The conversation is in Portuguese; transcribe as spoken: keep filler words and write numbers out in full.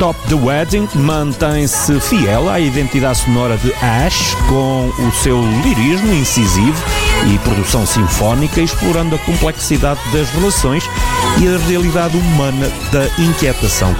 Stop the Wedding mantém-se fiel à identidade sonora de Ash, com o seu lirismo incisivo e produção sinfónica, explorando a complexidade das relações e a realidade humana da inquietação